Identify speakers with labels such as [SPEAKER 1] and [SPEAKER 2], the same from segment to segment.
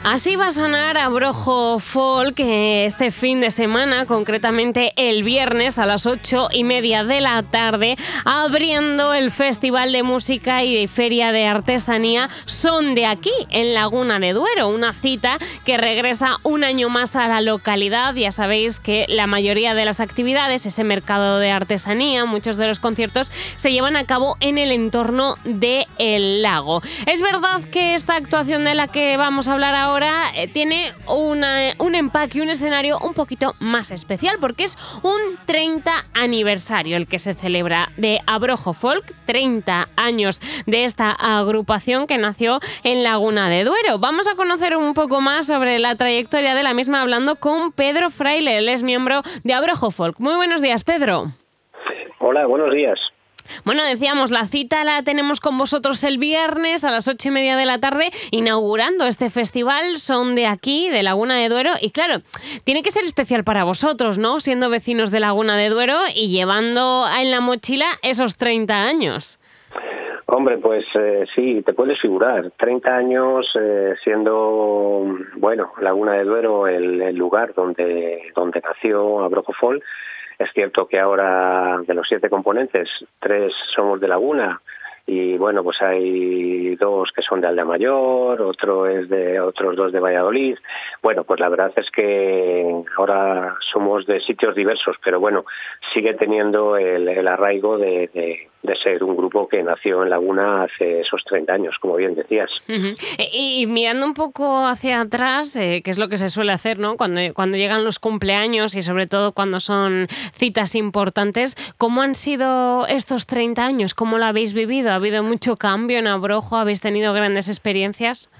[SPEAKER 1] Así va a sonar Abrojo Folk este fin de semana, concretamente el viernes a las 8:30 de la tarde, abriendo el Festival de Música y Feria de Artesanía Son de Aquí, en Laguna de Duero, una cita que regresa un año más a la localidad. Ya sabéis que la mayoría de las actividades, ese mercado de artesanía, muchos de los conciertos se llevan a cabo en el entorno del lago. Es verdad que esta actuación de la que vamos a hablar ahora tiene un empaque, un escenario un poquito más especial, porque es un 30 aniversario el que se celebra de Abrojo Folk, 30 años de esta agrupación que nació en Laguna de Duero. Vamos a conocer un poco más sobre la trayectoria de la misma hablando con Pedro Fraile, él es miembro de Abrojo Folk. Muy buenos días, Pedro.
[SPEAKER 2] Hola, buenos días.
[SPEAKER 1] Bueno, decíamos, la cita la tenemos con vosotros el viernes a las 8:30 de la tarde, inaugurando este festival Son de Aquí, de Laguna de Duero. Y claro, tiene que ser especial para vosotros, ¿no? Siendo vecinos de Laguna de Duero y llevando en la mochila esos 30 años.
[SPEAKER 2] Hombre, pues sí, te puedes figurar. 30 años siendo, bueno, Laguna de Duero el lugar donde nació Abrojo Folk. Es cierto que ahora de los 7 componentes, 3 somos de Laguna y bueno, pues hay 2 que son de Aldea Mayor, otros 2 de Valladolid. Bueno, pues la verdad es que ahora somos de sitios diversos, pero bueno, sigue teniendo el arraigo de ser un grupo que nació en Laguna hace esos 30 años, como bien decías.
[SPEAKER 1] Uh-huh. Y mirando un poco hacia atrás, que es lo que se suele hacer, ¿no? Cuando llegan los cumpleaños y sobre todo cuando son citas importantes, ¿cómo han sido estos 30 años? ¿Cómo lo habéis vivido? ¿Ha habido mucho cambio en Abrojo? ¿Habéis tenido grandes experiencias?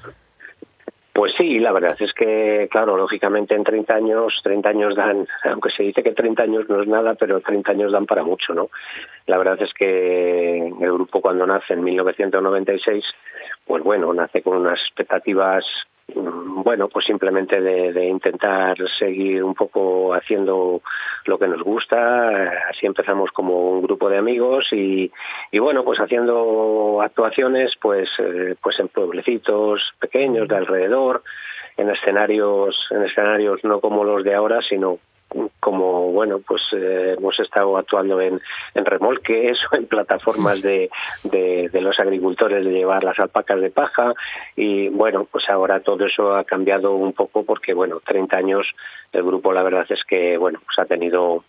[SPEAKER 2] Pues sí, la verdad es que, claro, lógicamente en 30 años dan, aunque se dice que 30 años no es nada, pero 30 años dan para mucho, ¿no? La verdad es que el grupo cuando nace en 1996, pues bueno, nace con unas expectativas, bueno, pues simplemente de intentar seguir un poco haciendo lo que nos gusta. Así empezamos como un grupo de amigos y bueno, pues haciendo actuaciones pues en pueblecitos pequeños de alrededor, en escenarios no como los de ahora, sino como, bueno, pues hemos estado actuando en remolques o en plataformas de los agricultores de llevar las alpacas de paja y, bueno, pues ahora todo eso ha cambiado un poco porque, bueno, 30 años el grupo la verdad es que, bueno, pues ha tenido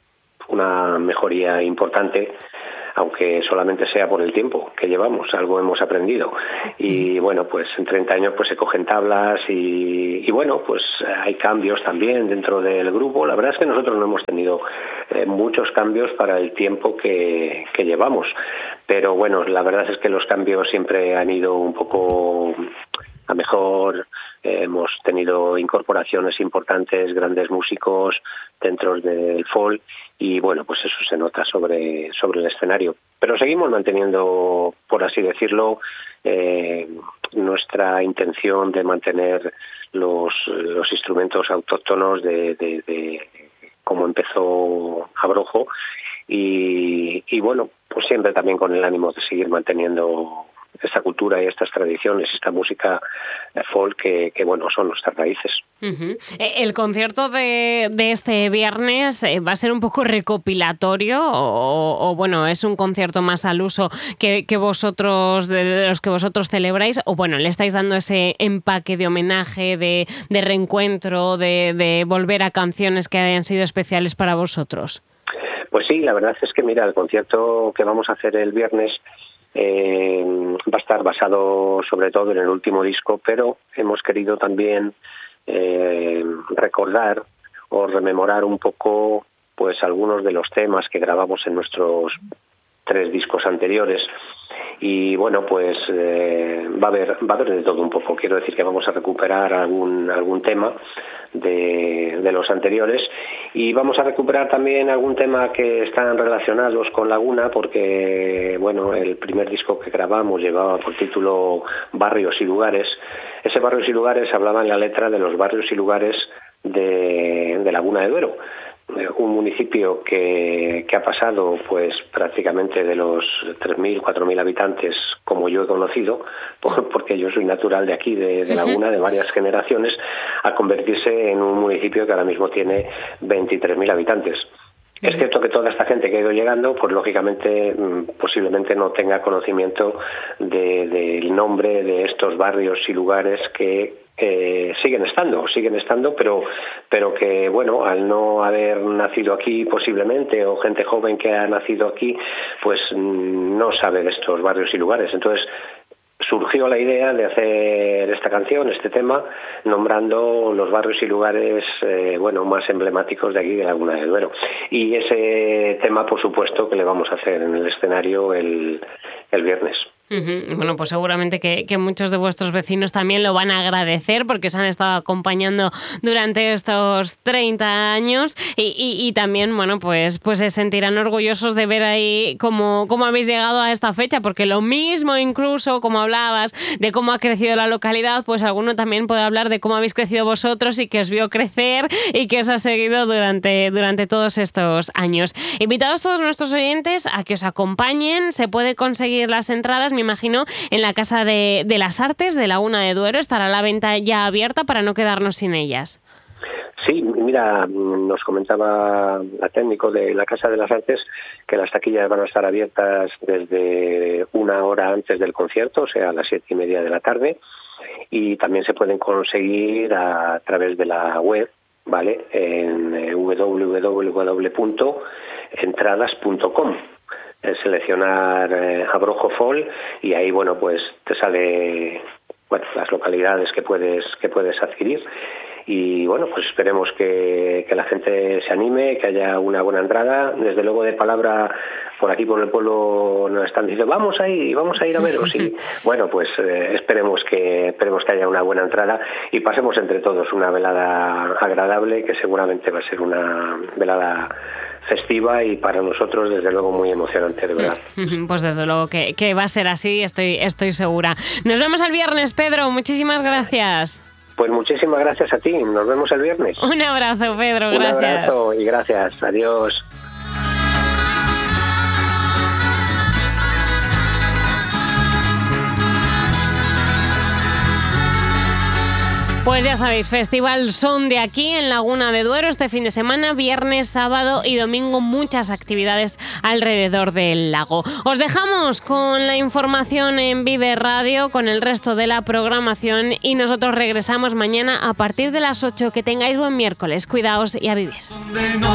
[SPEAKER 2] una mejoría importante, aunque solamente sea por el tiempo que llevamos, algo hemos aprendido. Y bueno, pues en 30 años pues se cogen tablas y bueno, pues hay cambios también dentro del grupo. La verdad es que nosotros no hemos tenido muchos cambios para el tiempo que llevamos, pero bueno, la verdad es que los cambios siempre han ido un poco a mejor. Hemos tenido incorporaciones importantes, grandes músicos dentro del folk y bueno, pues eso se nota sobre el escenario. Pero seguimos manteniendo, por así decirlo, nuestra intención de mantener los instrumentos autóctonos de cómo empezó Abrojo y bueno, pues siempre también con el ánimo de seguir manteniendo esta cultura y estas tradiciones, esta música folk que bueno, son nuestras raíces.
[SPEAKER 1] Uh-huh. El concierto de este viernes va a ser un poco recopilatorio o bueno, es un concierto más al uso que vosotros, de los que vosotros celebráis, o bueno, le estáis dando ese empaque de homenaje, de reencuentro, de volver a canciones que hayan sido especiales para vosotros.
[SPEAKER 2] Pues sí, la verdad es que mira, el concierto que vamos a hacer el viernes va a estar basado sobre todo en el último disco, pero hemos querido también recordar o rememorar un poco pues algunos de los temas que grabamos en nuestros 3 discos anteriores y bueno, pues va a haber de todo un poco. Quiero decir que vamos a recuperar algún tema de los anteriores y vamos a recuperar también algún tema que están relacionados con Laguna porque, bueno, el primer disco que grabamos llevaba por título Barrios y Lugares. Ese Barrios y Lugares hablaba en la letra de los barrios y lugares de Laguna de Duero. un municipio que ha pasado pues prácticamente de los 3.000, 4.000 habitantes, como yo he conocido, porque yo soy natural de aquí, de Laguna, de varias generaciones, a convertirse en un municipio que ahora mismo tiene 23.000 habitantes. Es cierto que toda esta gente que ha ido llegando, pues lógicamente posiblemente no tenga conocimiento del nombre de estos barrios y lugares que siguen estando, pero que, bueno, al no haber nacido aquí posiblemente, o gente joven que ha nacido aquí, pues no sabe de estos barrios y lugares. Entonces surgió la idea de hacer esta canción, este tema, nombrando los barrios y lugares más emblemáticos de aquí, de Laguna de Duero. Y ese tema, por supuesto, que le vamos a hacer en el escenario el viernes.
[SPEAKER 1] Bueno, pues seguramente que muchos de vuestros vecinos también lo van a agradecer, porque os han estado acompañando durante estos 30 años y también, bueno, pues se sentirán orgullosos de ver ahí cómo habéis llegado a esta fecha, porque lo mismo, incluso como hablabas de cómo ha crecido la localidad, pues alguno también puede hablar de cómo habéis crecido vosotros y que os vio crecer y que os ha seguido durante todos estos años. Invitados todos nuestros oyentes a que os acompañen. Se puede conseguir las entradas, me imagino, en la Casa de las Artes de Laguna de Duero. Estará la venta ya abierta para no quedarnos sin ellas.
[SPEAKER 2] Sí, mira, nos comentaba la técnico de la Casa de las Artes que las taquillas van a estar abiertas desde 1 hora antes del concierto, o sea, a las 7:30 de la tarde, y también se pueden conseguir a través de la web, ¿vale?, en www.entradas.com. Seleccionar Abrojo Folk y ahí, bueno, pues te sale las localidades que puedes adquirir. Y bueno, pues esperemos que la gente se anime, que haya una buena entrada. Desde luego, de palabra, por aquí por el pueblo nos están diciendo vamos a ir a veros. Y bueno, pues esperemos que haya una buena entrada y pasemos entre todos una velada agradable, que seguramente va a ser una velada festiva y para nosotros, desde luego, muy emocionante, de verdad.
[SPEAKER 1] Pues desde luego que va a ser así, estoy segura. Nos vemos el viernes, Pedro. Muchísimas gracias.
[SPEAKER 2] Pues muchísimas gracias a ti. Nos vemos el viernes.
[SPEAKER 1] Un abrazo, Pedro. Gracias.
[SPEAKER 2] Un abrazo y gracias. Adiós.
[SPEAKER 1] Pues ya sabéis, Festival Son de aquí en Laguna de Duero este fin de semana, viernes, sábado y domingo, muchas actividades alrededor del lago. Os dejamos con la información en Vive Radio, con el resto de la programación, y nosotros regresamos mañana a partir de las 8. Que tengáis buen miércoles, cuidaos y a vivir.